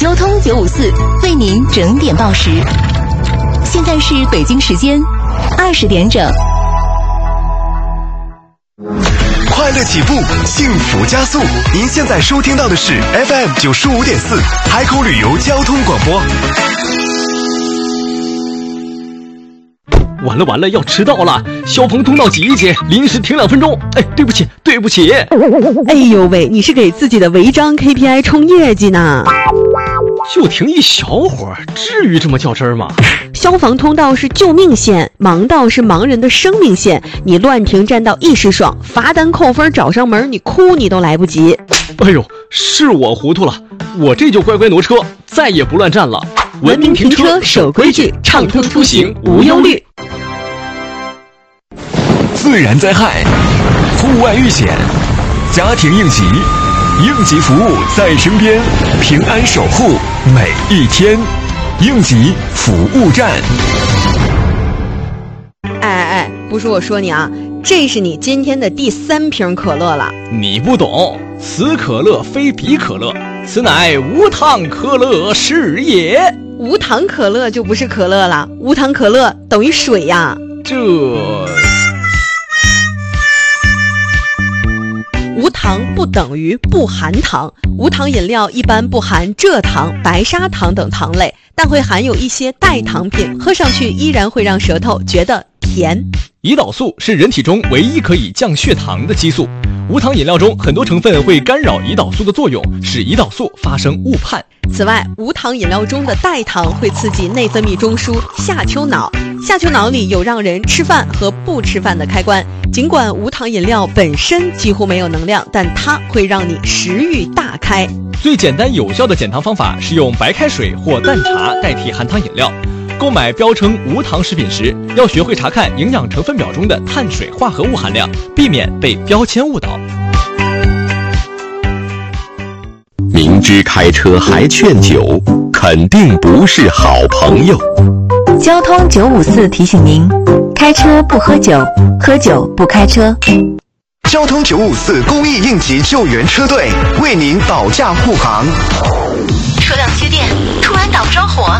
交通954为您整点报时。现在是北京时间20点整。 快乐起步，幸福加速。您现在收听到的是 FM 95.4海口旅游交通广播。 完了，要迟到了！消防通道挤一挤，临时停2分钟。哎，对不起。 哎呦喂，你是给自己的违章 KPI 冲业绩呢？ 就停一小会儿，至于这么较真儿吗？ 消防通道是救命线，盲道是盲人的生命线。你乱停占道一时爽，罚单扣分找上门，你哭你都来不及。 哎呦，是我糊涂了，我这就乖乖挪车，再也不乱站了。 文明停车，守规矩，畅通出行无忧虑。 自然灾害、户外遇险、家庭应急，应急服务在身边，平安守护每一天。应急服务站。 哎，不是我说你啊，这是你今天的第3瓶可乐了。 你不懂，此可乐非彼可乐，此乃无糖可乐是也。 无糖可乐就不是可乐了，无糖可乐等于水呀。无糖不等于不含糖，无糖饮料一般不含蔗糖、白砂糖等糖类，但会含有一些代糖品，喝上去依然会让舌头觉得甜。 胰岛素是人体中唯一可以降血糖的激素，无糖饮料中很多成分会干扰胰岛素的作用，使胰岛素发生误判。 此外，无糖饮料中的代糖会刺激内分泌中枢下丘脑，下丘脑里有让人吃饭和不吃饭的开关。尽管无糖饮料本身几乎没有能量，但它会让你食欲大开。 最简单有效的减糖方法是用白开水或淡茶代替含糖饮料。购买标称无糖食品时，要学会查看营养成分表中的碳水化合物含量，避免被标签误导。 明知开车还劝酒，肯定不是好朋友。 交通954提醒您：开车不喝酒，喝酒不开车。 交通954公益应急救援车队为您保驾护航。 车辆接电，突然打不着火，